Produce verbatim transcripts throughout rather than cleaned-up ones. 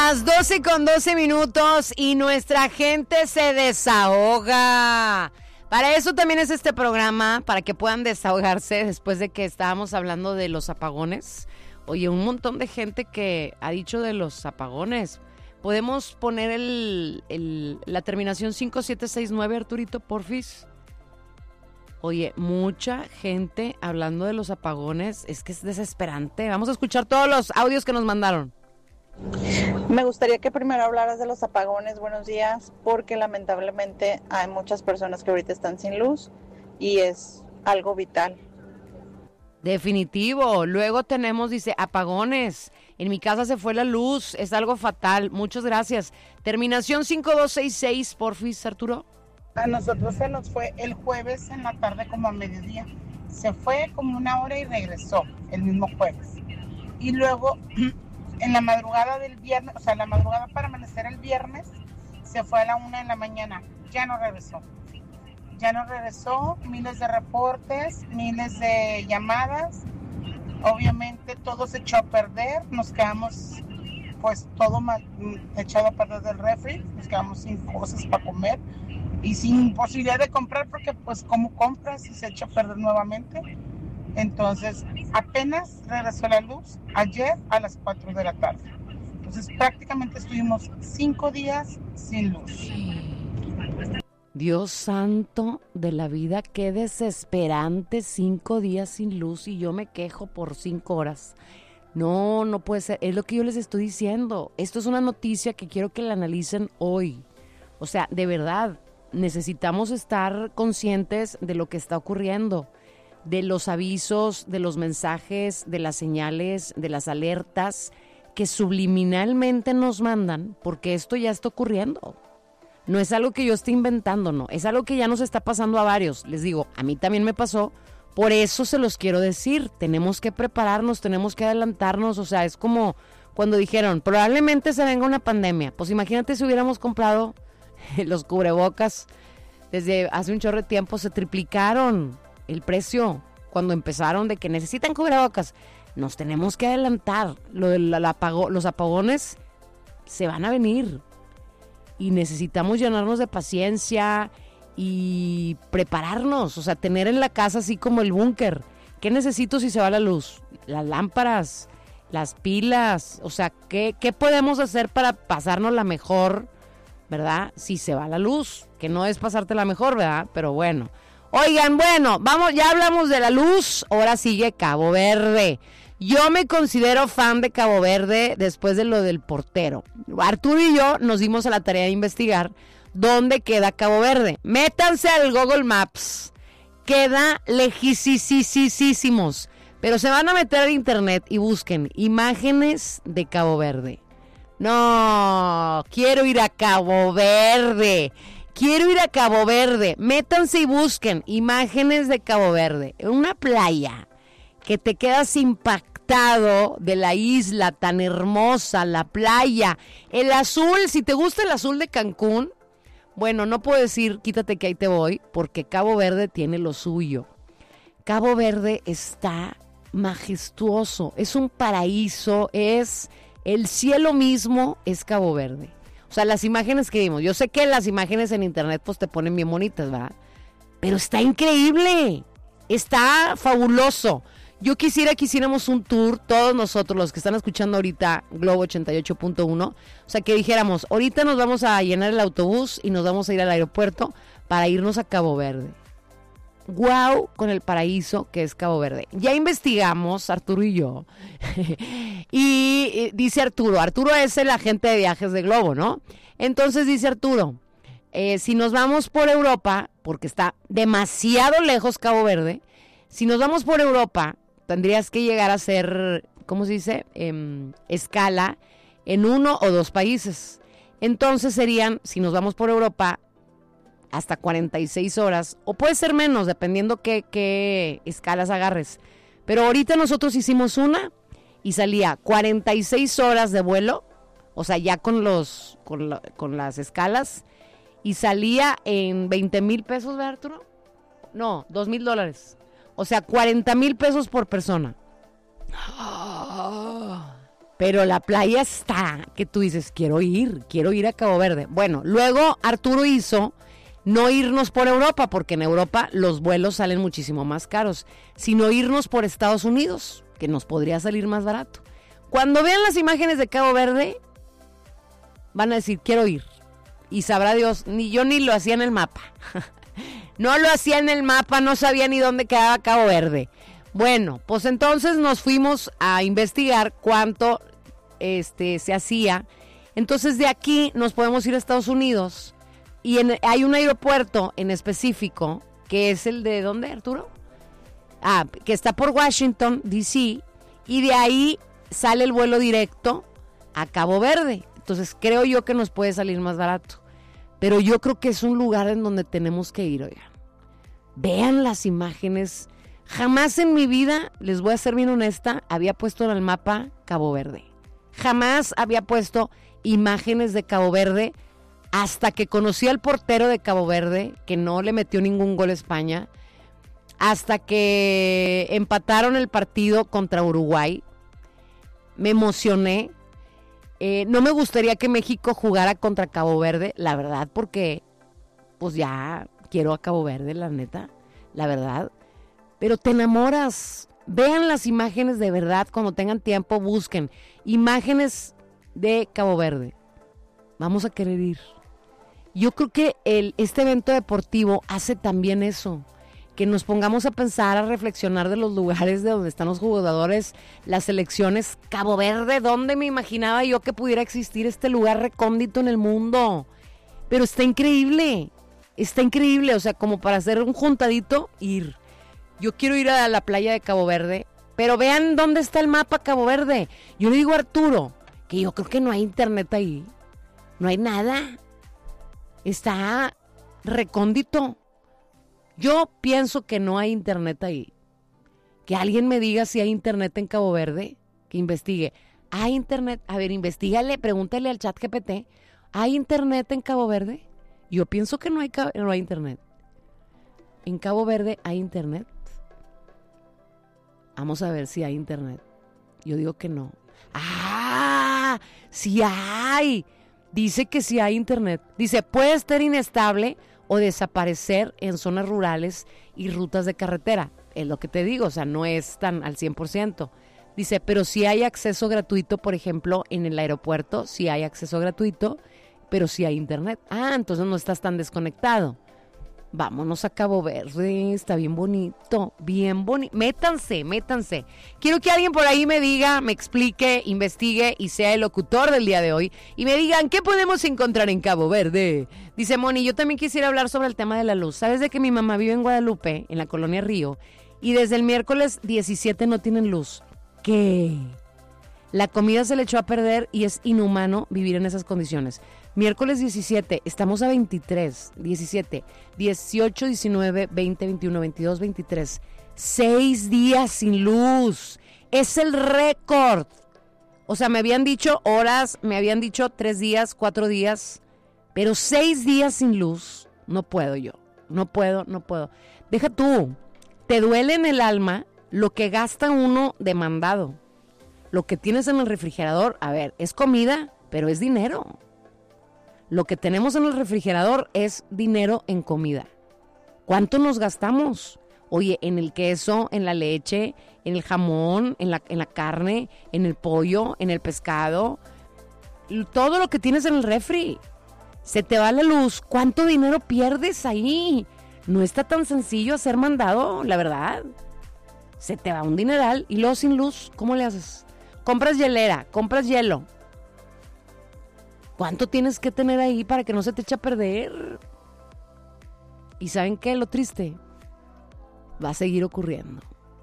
Las doce con doce minutos y nuestra gente se desahoga. Para eso también es este programa, para que puedan desahogarse después de que estábamos hablando de los apagones. Oye, un montón de gente que ha dicho de los apagones. ¿Podemos poner el, el, la terminación cinco siete seis nueve, Arturito, porfis? Oye, mucha gente hablando de los apagones. Es que es desesperante. Vamos a escuchar todos los audios que nos mandaron. Me gustaría que primero hablaras de los apagones, buenos días, porque lamentablemente hay muchas personas que ahorita están sin luz y es algo vital. Definitivo. Luego tenemos, dice, apagones. En mi casa se fue la luz, es algo fatal. Muchas gracias. Terminación cinco dos seis seis, porfis, Arturo. A nosotros se nos fue el jueves en la tarde como a mediodía. Se fue como una hora y regresó el mismo jueves. Y luego en la madrugada del viernes, o sea, la madrugada para amanecer el viernes, se fue a la una de la mañana, ya no regresó. Ya no regresó, miles de reportes, miles de llamadas. Obviamente todo se echó a perder, nos quedamos pues todo mal, echado a perder del refri, nos quedamos sin cosas para comer y sin posibilidad de comprar porque pues ¿cómo compras si se echa a perder nuevamente? Entonces, apenas regresó la luz ayer a las cuatro de la tarde. Entonces, prácticamente estuvimos cinco días sin luz. Dios santo de la vida, qué desesperante, cinco días sin luz y yo me quejo por cinco horas. No, no puede ser, es lo que yo les estoy diciendo. Esto es una noticia que quiero que la analicen hoy. O sea, de verdad, necesitamos estar conscientes de lo que está ocurriendo, de los avisos, de los mensajes, de las señales, de las alertas que subliminalmente nos mandan, porque esto ya está ocurriendo. No es algo que yo esté inventando, no, es algo que ya nos está pasando a varios. Les digo, a mí también me pasó, por eso se los quiero decir, tenemos que prepararnos, tenemos que adelantarnos, o sea, es como cuando dijeron, probablemente se venga una pandemia. Pues imagínate si hubiéramos comprado los cubrebocas desde hace un chorro de tiempo, se triplicaron el precio cuando empezaron de que necesitan cubrebocas. Nos tenemos que adelantar. Lo de la, la apago, los apagones se van a venir y necesitamos llenarnos de paciencia y prepararnos, o sea, tener en la casa así como el búnker. ¿Qué necesito si se va la luz? Las lámparas, las pilas, o sea, ¿qué, qué podemos hacer para pasarnos la mejor, verdad? Si se va la luz, que no es pasarte la mejor, ¿verdad? Pero bueno. Oigan, bueno, vamos, ya hablamos de la luz, ahora sigue Cabo Verde. Yo me considero fan de Cabo Verde después de lo del portero. Arturo y yo nos dimos a la tarea de investigar dónde queda Cabo Verde. Métanse al Google Maps. Queda lejísimos. Pero se van a meter al internet y busquen imágenes de Cabo Verde. No, quiero ir a Cabo Verde. Quiero ir a Cabo Verde. Métanse y busquen imágenes de Cabo Verde. Una playa que te quedas impactado de la isla tan hermosa, la playa, el azul. Si te gusta el azul de Cancún, bueno, no puedo decir quítate que ahí te voy, porque Cabo Verde tiene lo suyo. Cabo Verde está majestuoso, es un paraíso, es el cielo mismo, es Cabo Verde. O sea, las imágenes que vimos, yo sé que las imágenes en internet pues te ponen bien bonitas, ¿verdad? Pero está increíble, está fabuloso. Yo quisiera que hiciéramos un tour, todos nosotros, los que están escuchando ahorita Globo ochenta y ocho punto uno, o sea, que dijéramos, ahorita nos vamos a llenar el autobús y nos vamos a ir al aeropuerto para irnos a Cabo Verde. Guau, con el paraíso que es Cabo Verde. Ya investigamos, Arturo y yo, y eh, dice Arturo, Arturo es el agente de viajes de Globo, ¿no? Entonces dice Arturo, eh, si nos vamos por Europa, porque está demasiado lejos Cabo Verde, si nos vamos por Europa, tendrías que llegar a hacer, ¿cómo se dice? Eh, escala en uno o dos países. Entonces serían, si nos vamos por Europa, hasta cuarenta y seis horas, o puede ser menos, dependiendo qué, qué escalas agarres. Pero ahorita nosotros hicimos una y salía cuarenta y seis horas de vuelo, o sea, ya con los con, la, con las escalas, y salía en veinte mil pesos, ¿verdad, Arturo? No, dos mil dólares. O sea, cuarenta mil pesos por persona. Oh, Pero la playa está, que tú dices, quiero ir, quiero ir a Cabo Verde. Bueno, luego Arturo hizo no irnos por Europa, porque en Europa los vuelos salen muchísimo más caros, sino irnos por Estados Unidos, que nos podría salir más barato. Cuando vean las imágenes de Cabo Verde, van a decir, quiero ir. Y sabrá Dios, ni yo ni lo hacía en el mapa. No lo hacía en el mapa, no sabía ni dónde quedaba Cabo Verde. Bueno, pues entonces nos fuimos a investigar cuánto este, se hacía. Entonces de aquí nos podemos ir a Estados Unidos. Y en, hay un aeropuerto en específico, que es el de, ¿dónde, Arturo? Ah, que está por Washington, D C, y de ahí sale el vuelo directo a Cabo Verde. Entonces creo yo que nos puede salir más barato. Pero yo creo que es un lugar en donde tenemos que ir, oigan. Vean las imágenes. Jamás en mi vida, les voy a ser bien honesta, había puesto en el mapa Cabo Verde. Jamás había puesto imágenes de Cabo Verde hasta que conocí al portero de Cabo Verde, que no le metió ningún gol a España, hasta que empataron el partido contra Uruguay. Me emocioné. Eh, no me gustaría que México jugara contra Cabo Verde, la verdad, porque pues ya quiero a Cabo Verde, la neta, la verdad. Pero te enamoras. Vean las imágenes de verdad, cuando tengan tiempo, busquen imágenes de Cabo Verde. Vamos a querer ir. Yo creo que el, este evento deportivo hace también eso, que nos pongamos a pensar, a reflexionar de los lugares de donde están los jugadores, las selecciones. Cabo Verde, ¿dónde me imaginaba yo que pudiera existir este lugar recóndito en el mundo? Pero está increíble, está increíble, o sea, como para hacer un juntadito, ir. Yo quiero ir a la playa de Cabo Verde, pero vean dónde está el mapa Cabo Verde. Yo le digo a Arturo que yo creo que no hay internet ahí, no hay nada, está recóndito. Yo pienso que no hay internet ahí. Que alguien me diga si hay internet en Cabo Verde, que investigue. ¿Hay internet? A ver, investígale, pregúntale al chat G P T. ¿Hay internet en Cabo Verde? Yo pienso que no hay, no hay internet. ¿En Cabo Verde hay internet? Vamos a ver si hay internet. Yo digo que no. ¡Ah! ¡Sí hay! Dice que sí hay internet. Dice, puede estar inestable o desaparecer en zonas rurales y rutas de carretera. Es lo que te digo, o sea, no es tan al cien por ciento. Dice, pero sí hay acceso gratuito, por ejemplo, en el aeropuerto, sí hay acceso gratuito, pero sí hay internet. Ah, entonces no estás tan desconectado. Vámonos a Cabo Verde, está bien bonito, bien bonito. Métanse, métanse. Quiero que alguien por ahí me diga, me explique, investigue y sea el locutor del día de hoy. Y me digan, ¿qué podemos encontrar en Cabo Verde? Dice Moni, yo también quisiera hablar sobre el tema de la luz. ¿Sabes de que mi mamá vive en Guadalupe, en la colonia Río? Y desde el miércoles diecisiete no tienen luz. ¿Qué? La comida se le echó a perder y es inhumano vivir en esas condiciones. Miércoles diecisiete, estamos a veintitrés, diecisiete, dieciocho, diecinueve, veinte, veintiuno, veintidós, veintitrés. Seis días sin luz. Es el récord. O sea, me habían dicho horas, me habían dicho tres días, cuatro días, pero seis días sin luz. No puedo yo. No puedo, no puedo. Deja tú. Te duele en el alma lo que gasta uno de mandado. Lo que tienes en el refrigerador, a ver, es comida, pero es dinero. Lo que tenemos en el refrigerador es dinero en comida. ¿Cuánto nos gastamos? Oye, en el queso, en la leche, en el jamón, en la, en la carne, en el pollo, en el pescado. Todo lo que tienes en el refri. Se te va la luz. ¿Cuánto dinero pierdes ahí? No está tan sencillo hacer mandado, la verdad. Se te va un dineral y luego sin luz, ¿cómo le haces? Compras hielera, compras hielo. ¿Cuánto tienes que tener ahí para que no se te eche a perder? ¿Y saben qué? Lo triste, va a seguir ocurriendo.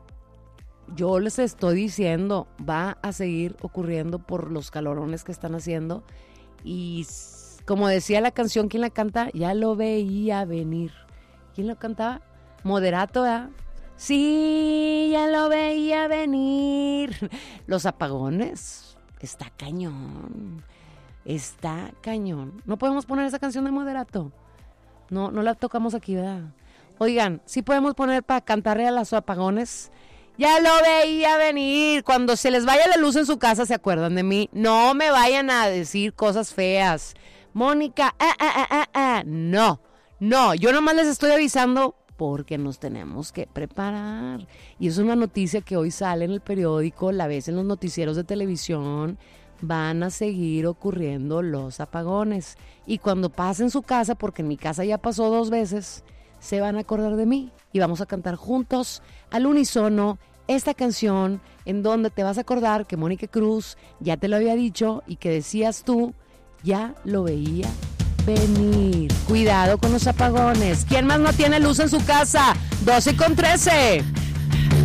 Yo les estoy diciendo, va a seguir ocurriendo por los calorones que están haciendo. Y como decía la canción, ¿quién la canta? Ya lo veía venir. ¿Quién lo cantaba? Moderato, ¿verdad? Sí, ya lo veía venir. Los apagones, está cañón. Está cañón. No podemos poner esa canción de Moderato. No, no la tocamos aquí, ¿verdad? Oigan, sí podemos poner para cantarle a los apagones Ya lo veía venir. Cuando se les vaya la luz en su casa, ¿se acuerdan de mí? No me vayan a decir cosas feas. Mónica, ah, ah, ah, ah, ah. No, no, yo nomás les estoy avisando porque nos tenemos que preparar. Y es una noticia que hoy sale en el periódico, la ves en los noticieros de televisión. Van a seguir ocurriendo los apagones. Y cuando pase en su casa, porque en mi casa ya pasó dos veces, se van a acordar de mí. Y vamos a cantar juntos, al unísono, esta canción en donde te vas a acordar que Mónica Cruz ya te lo había dicho y que decías tú, ya lo veía venir. Cuidado con los apagones. ¿Quién más no tiene luz en su casa? doce con trece.